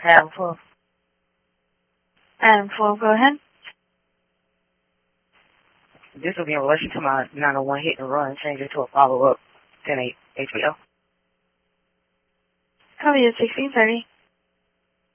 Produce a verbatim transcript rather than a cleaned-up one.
Adam twelve. Adam twelve, go ahead. This will be in relation to my nine oh one hit and run. Change it to a follow-up. ten eight H B O. Copy at sixteen thirty.